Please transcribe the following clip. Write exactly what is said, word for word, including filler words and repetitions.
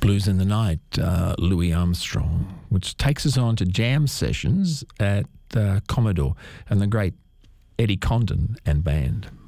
Blues in the Night, uh, Louis Armstrong, which takes us on to jam sessions at uh, Commodore and the great Eddie Condon and band.